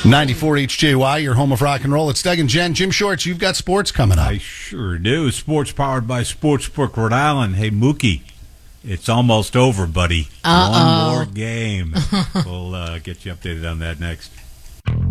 94 HJY, your home of rock and roll. It's Doug and Jen. Jim Shorts, you've got sports coming up. I sure do. Sports powered by Sportsbook Rhode Island. Hey, Mookie, it's almost over, buddy. One more game. We'll get you updated on that next.